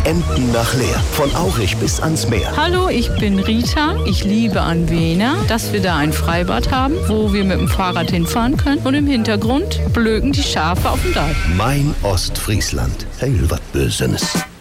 Enten nach Leer. Von Aurich bis ans Meer. Hallo, ich bin Rita. Ich liebe an Wena, dass wir da ein Freibad haben, wo wir mit dem Fahrrad hinfahren können. Und im Hintergrund blöken die Schafe auf dem Dach. Mein Ostfriesland. Hey, was Bösenes.